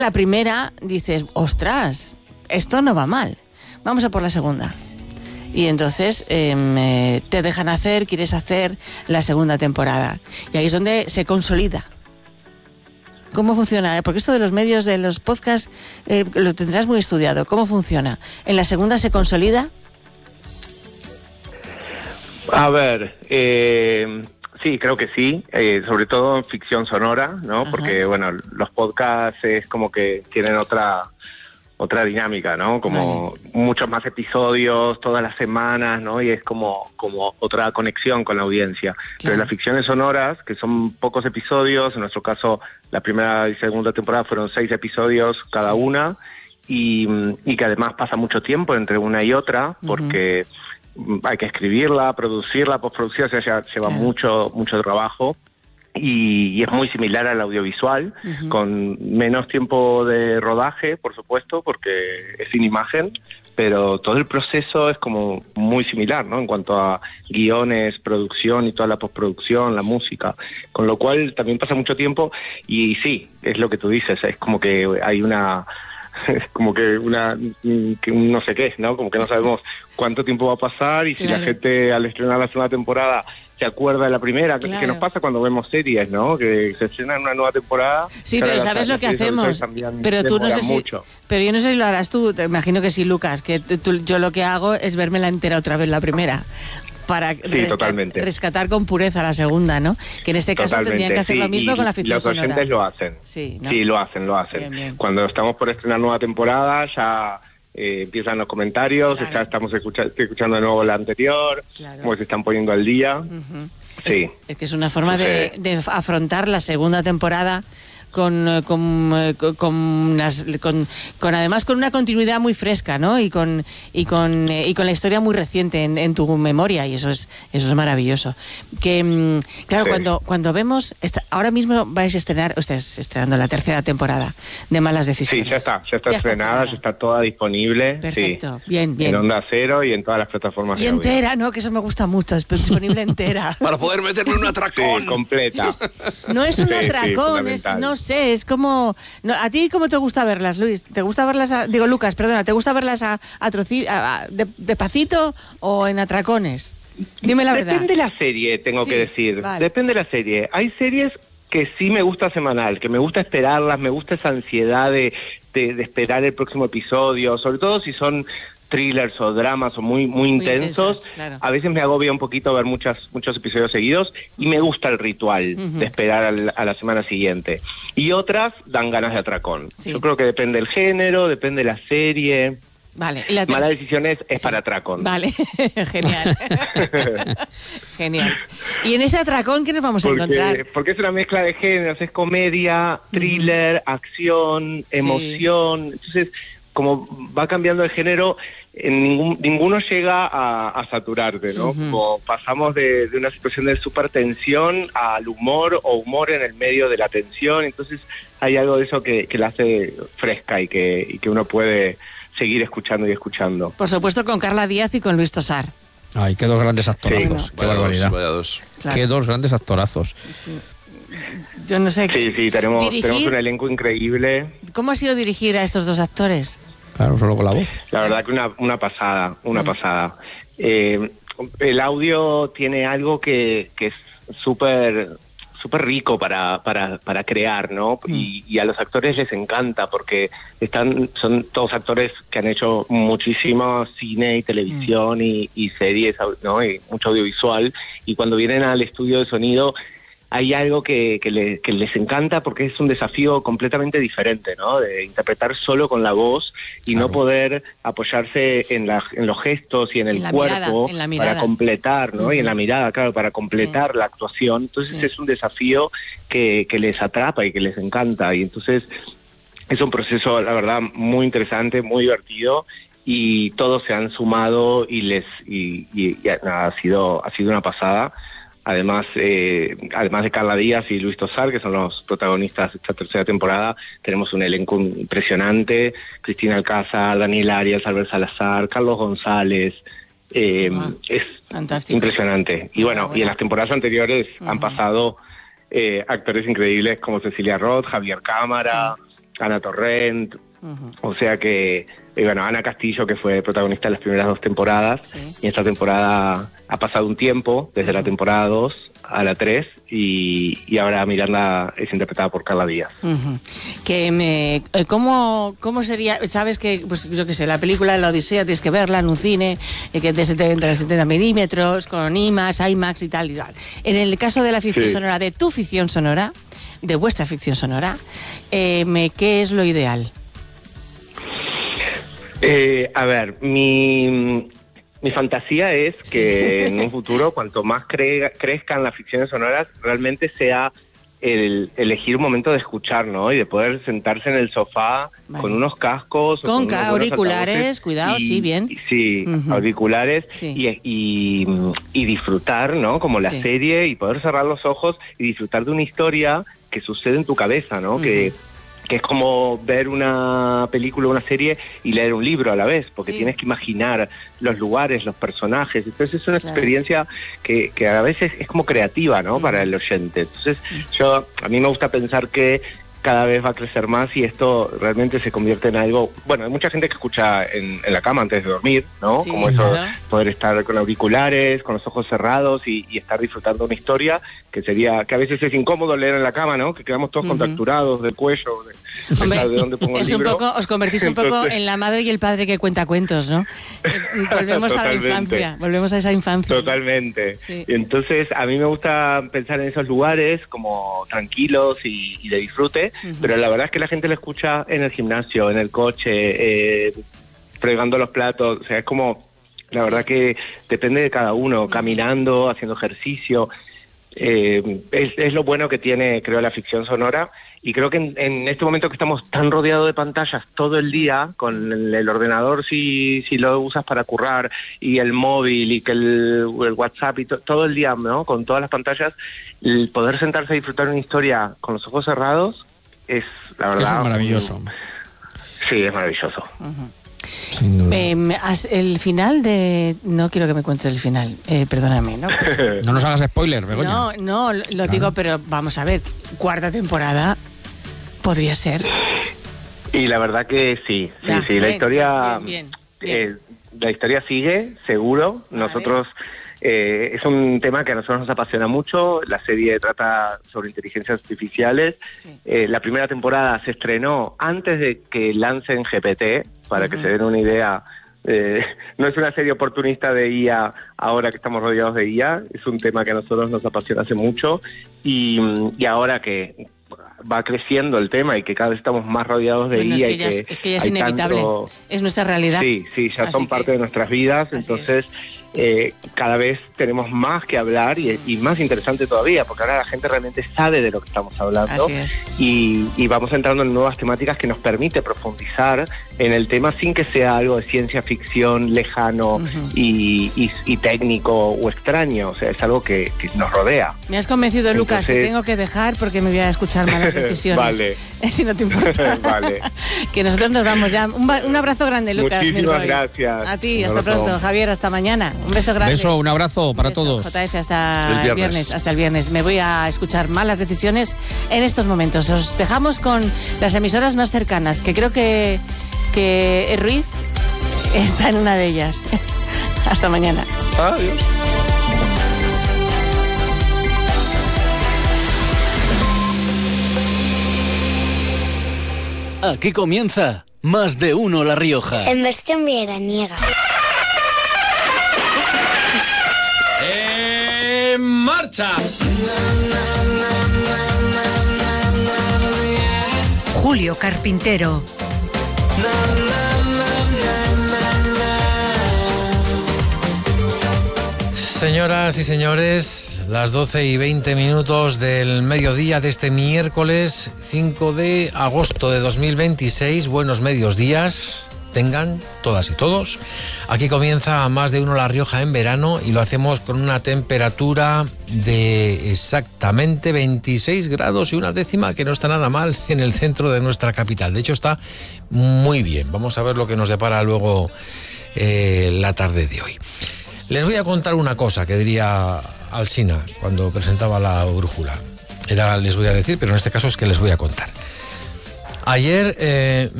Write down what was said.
La primera dices, ostras, esto no va mal, vamos a por la segunda. Y entonces te dejan hacer, quieres hacer la segunda temporada. Y ahí es donde se consolida. ¿Cómo funciona? Porque esto de los medios, de los podcasts, lo tendrás muy estudiado. ¿Cómo funciona? ¿En la segunda se consolida? A ver, sí, creo que sí, sobre todo en ficción sonora, ¿no? Ajá. Porque, bueno, los podcasts es como que tienen otra dinámica, ¿no? Como muchos más episodios todas las semanas, ¿no? Y es como otra conexión con la audiencia. Claro. Pero las ficciones sonoras, que son pocos episodios, en nuestro caso la primera y segunda temporada fueron 6 episodios cada una, y que además pasa mucho tiempo entre una y otra, porque hay que escribirla, producirla, postproducción, o sea, lleva mucho trabajo. Y es muy similar al audiovisual, con menos tiempo de rodaje, por supuesto, porque es sin imagen, pero todo el proceso es como muy similar, ¿no? En cuanto a guiones, producción y toda la postproducción, la música, con lo cual también pasa mucho tiempo. Y sí, es lo que tú dices, es como que hay una... es como que un no sé qué, ¿no? Como que no sabemos cuánto tiempo va a pasar, y si la gente al estrenar la segunda temporada se acuerda de la primera, que nos pasa cuando vemos series, ¿no? Que se estrenan una nueva temporada. Sí, pero ¿sabes lo que hacemos? Pero tú no sé si... Pero yo no sé si lo harás tú, te imagino que sí, Lucas, que yo lo que hago es verme la entera otra vez, la primera, para rescatar con pureza la segunda, ¿no? Que en este caso tendrían que hacer lo mismo con la ficción sonora. Los oyentes lo hacen. Sí, ¿no? Sí, lo hacen. Bien. Cuando estamos por estrenar nueva temporada, ya empiezan los comentarios, ya estamos escuchando de nuevo la anterior, como se están poniendo al día. Sí. Es que es una forma de afrontar la segunda temporada con además con una continuidad muy fresca, ¿no? Y con la historia muy reciente en tu memoria, y eso es maravilloso. Que claro, cuando vemos ahora mismo vais a estrenar, estáis estrenando la tercera temporada de Malas Decisiones. Sí, ya está estrenada, ya está toda disponible. Perfecto, sí. Bien. En Onda Cero y en todas las plataformas. Y entera, ¿no? Que eso me gusta mucho, es disponible entera. Para poder meterle un atracón. Sí, completa. No es un atracón, no sé, es como... No, ¿a ti cómo te gusta verlas, Luis? ¿Te gusta verlas, Lucas, perdona, ¿te gusta verlas de pasito o en atracones? Dime la verdad. Depende de la serie, tengo que decir. Vale. Depende de la serie. Hay series que sí me gusta semanal, que me gusta esperarlas, me gusta esa ansiedad de esperar el próximo episodio, sobre todo si son thrillers o dramas o muy intensos. Claro. A veces me agobia un poquito ver muchos episodios seguidos, y me gusta el ritual de esperar a la semana siguiente. Y otras dan ganas de atracón. Yo creo que depende del género, depende de la serie. Vale. Malas Decisiones es para atracón. Vale, genial. Genial. ¿Y en ese atracón qué nos vamos a encontrar? Porque es una mezcla de géneros, es comedia, thriller, acción, emoción. Entonces, como va cambiando el género, ninguno llega a saturarte, ¿no? Como pasamos de una situación de súper tensión al humor, o humor en el medio de la tensión. Entonces hay algo de eso que la hace fresca y que uno puede seguir escuchando y escuchando. Por supuesto, con Carla Díaz y con Luis Tosar. Ay, qué dos grandes actorazos. Sí. Qué barbaridad. Vaya dos. Claro. Qué dos grandes actorazos. Sí. Yo no sé. Sí, tenemos un elenco increíble. ¿Cómo ha sido dirigir a estos dos actores? Claro, solo con la voz. La verdad que una pasada. El audio tiene algo que es súper rico para crear, ¿no? Y a los actores les encanta, porque son todos actores que han hecho muchísimo cine y televisión y series, ¿no? Y mucho audiovisual, y cuando vienen al estudio de sonido hay algo que les encanta, porque es un desafío completamente diferente, ¿no? De interpretar solo con la voz y no poder apoyarse en los gestos y en el cuerpo para completar, ¿no? Y en la mirada, claro, para completar la actuación. Entonces es un desafío que les atrapa y que les encanta. Y entonces es un proceso, la verdad, muy interesante, muy divertido, y todos se han sumado y ha sido una pasada. Además de Carla Díaz y Luis Tosar, que son los protagonistas de esta tercera temporada, tenemos un elenco impresionante: Cristina Alcázar, Daniel Arias, Albert Salazar, Carlos González. Es fantástico. Impresionante. Y bueno, y en las temporadas anteriores han pasado actores increíbles como Cecilia Roth, Javier Cámara, Ana Torrent, o sea que, bueno, Ana Castillo, que fue protagonista en las primeras 2 temporadas, y esta temporada ha pasado un tiempo, desde la temporada 2 a la 3, y ahora Miranda es interpretada por Carla Díaz. ¿Cómo sería? Sabes que, pues yo qué sé, la película La Odisea tienes que verla en un cine que es de 70 milímetros, con IMAX y tal y tal. En el caso de la ficción sonora, de tu ficción sonora, de vuestra ficción sonora, ¿qué es lo ideal? A ver, mi fantasía es que en un futuro, cuanto más crezcan las ficciones sonoras, realmente sea el elegir un momento de escuchar, ¿no? Y de poder sentarse en el sofá con unos cascos. Con auriculares, cuidado, bien. Auriculares y disfrutar, ¿no? Como la serie, y poder cerrar los ojos y disfrutar de una historia que sucede en tu cabeza, ¿no? Que es como ver una película, una serie y leer un libro a la vez, porque tienes que imaginar los lugares, los personajes. Entonces es una experiencia que a veces es como creativa, ¿no? Para el oyente. Entonces a mí me gusta pensar que cada vez va a crecer más y esto realmente se convierte en algo... Bueno, hay mucha gente que escucha en la cama antes de dormir, ¿no? Como eso, poder estar con auriculares, con los ojos cerrados y estar disfrutando una historia que a veces es incómodo leer en la cama, ¿no? Que quedamos todos contracturados del cuello, Hombre, de dónde pongo el libro. Os convertís un poco en la madre y el padre que cuenta cuentos, ¿no? Volvemos a la infancia, volvemos a esa infancia. Totalmente. Sí. Entonces, a mí me gusta pensar en esos lugares como tranquilos y de disfrute, pero la verdad es que la gente lo escucha en el gimnasio, en el coche, fregando los platos, o sea, es como, la verdad que depende de cada uno, caminando, haciendo ejercicio. Es lo bueno que tiene, creo, la ficción sonora, y creo que en este momento que estamos tan rodeados de pantallas todo el día, con el ordenador si lo usas para currar, y el móvil, y que el WhatsApp, y todo el día, ¿no? Con todas las pantallas, el poder sentarse a disfrutar una historia con los ojos cerrados es, la verdad... Eso es maravilloso. Sí, es maravilloso. El final de... No quiero que me cuentes el final, perdóname, ¿no? No nos hagas spoiler, Begoña. No, lo digo, pero vamos a ver, 4ª temporada podría ser. Y la verdad que sí, la historia... Bien. La historia sigue, seguro. Nosotros... es un tema que a nosotros nos apasiona mucho. La serie trata sobre inteligencias artificiales. La primera temporada se estrenó antes de que lancen GPT, para que se den una idea. No es una serie oportunista de IA ahora que estamos rodeados de IA, es un tema que a nosotros nos apasiona hace mucho, y ahora que va creciendo el tema y que cada vez estamos más rodeados de IA. Es que ya es inevitable, es nuestra realidad. Sí, ya son parte de nuestras vidas, entonces... cada vez tenemos más que hablar y más interesante todavía, porque ahora la gente realmente sabe de lo que estamos hablando, y vamos entrando en nuevas temáticas que nos permite profundizar en el tema sin que sea algo de ciencia ficción lejano y técnico o extraño. O sea, es algo que nos rodea. Me has convencido, Lucas. Te tengo que dejar porque me voy a escuchar malas decisiones. Vale. Si no te importa. Vale. Que nosotros nos vamos ya. Un abrazo grande, Lucas. Muchísimas gracias. A ti, hasta pronto. Javier, hasta mañana. Un beso grande. Un abrazo para todos. JF, hasta el viernes. Hasta el viernes. Me voy a escuchar malas decisiones en estos momentos. Os dejamos con las emisoras más cercanas, que creo que Ruiz está en una de ellas. Hasta mañana. Adiós. Aquí comienza Más de Uno La Rioja. En versión veraniega. ¡En marcha! Julio Carpintero. Señoras y señores, las 12:20 del mediodía de este miércoles 5 de agosto de 2026. Buenos medios días tengan todas y todos. Aquí comienza Más de Uno La Rioja en verano, y lo hacemos con una temperatura de exactamente 26 grados y una décima, que no está nada mal en el centro de nuestra capital. De hecho, está muy bien. Vamos a ver lo que nos depara luego la tarde de hoy. Les voy a contar una cosa que diría Alsina cuando presentaba la brújula. Les voy a decir, pero en este caso es que les voy a contar. Ayer